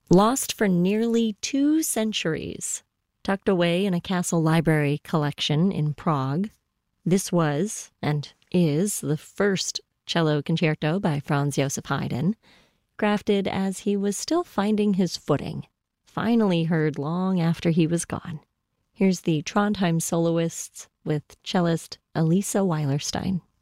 Lost for nearly 2 centuries, tucked away in a castle library collection in Prague, this was, and is, the first cello concerto by Franz Joseph Haydn, crafted as he was still finding his footing, finally heard long after he was gone. Here's the Trondheim soloists with cellist Elisa Weilerstein.